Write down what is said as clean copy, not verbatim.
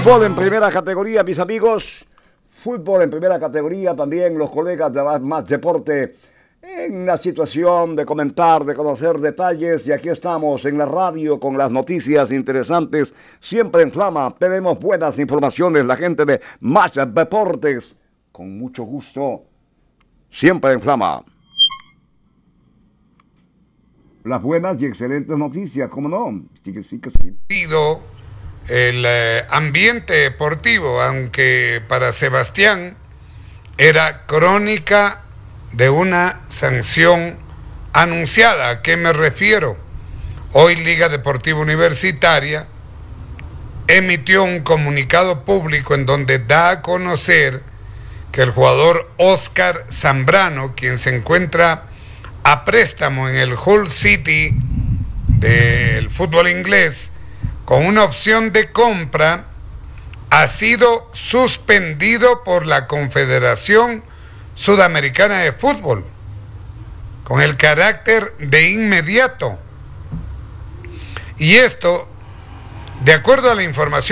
Fútbol en primera categoría, mis amigos. Fútbol en primera categoría, también los colegas de Más Deporte en la situación de comentar, de conocer detalles. Y aquí estamos en la radio con las noticias interesantes, siempre en flama. Tenemos buenas informaciones, la gente de Más Deportes, con mucho gusto, siempre en flama. Las buenas y excelentes noticias, ¿cómo no? Sí que sí. El ambiente deportivo, aunque para Sebastián era crónica de una sanción anunciada. ¿A qué me refiero? Hoy Liga Deportiva Universitaria emitió un comunicado público en donde da a conocer que el jugador Oscar Zambrano, quien se encuentra a préstamo en el Hull City del fútbol inglés, con una opción de compra, ha sido suspendido por la Confederación Sudamericana de Fútbol, con el carácter de inmediato. Y esto, de acuerdo a la información